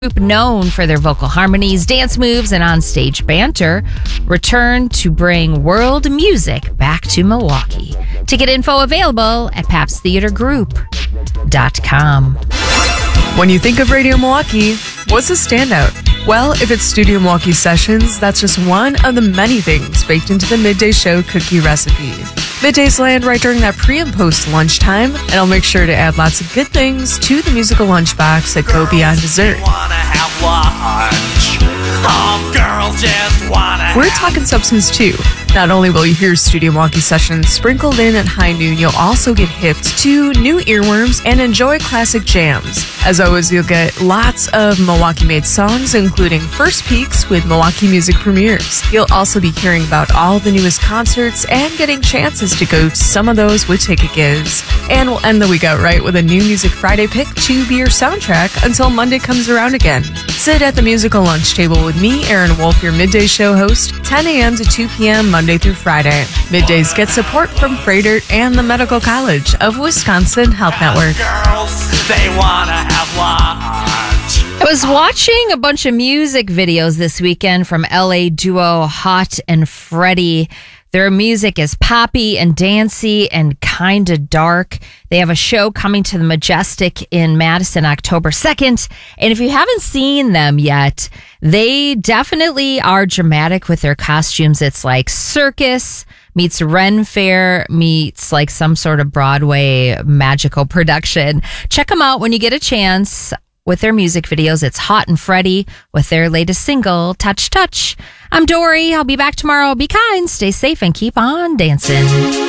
Group known for their vocal harmonies, dance moves, and onstage banter returned to bring world music back to Milwaukee. Ticket info available at papstheatergroup.com. When you think of Radio Milwaukee, what's a standout? Well, if it's Studio Milwaukee Sessions, that's just one of the many things baked into the Midday Show cookie recipe. Middays land right during that pre and post lunchtime, and I'll make sure to add lots of good things to the musical lunchbox that go beyond dessert. We're talking substance too. Not only will you hear Studio Milwaukee Sessions sprinkled in at high noon, you'll also get hipped to new earworms and enjoy classic jams. As always, you'll get lots of Milwaukee-made songs, including first peeks with Milwaukee music premieres. You'll also be hearing about all the newest concerts and getting chances to go to some of those with ticket gives. And we'll end the week out right with a new Music Friday pick to be your soundtrack until Monday comes around again. Sit at the musical lunch table with me, Aaron Wolf, your Midday Show host, 10 a.m. to 2 p.m. Monday through Friday. Middays get support from Freighter and the Medical College of Wisconsin Health Network. They wanna have lunch. I was watching a bunch of music videos this weekend from LA duo Hot and Freddie. Their music is poppy and dancey and kind of dark. They have a show coming to the Majestic in Madison October 2nd. And if you haven't seen them yet, they definitely are dramatic with their costumes. It's like circus meets Ren Fair meets like some sort of Broadway magical production. Check them out when you get a chance with their music videos. It's Hot and Freddie with their latest single, Touch Touch. I'm Dory. I'll be back tomorrow. Be kind, stay safe, and keep on dancing.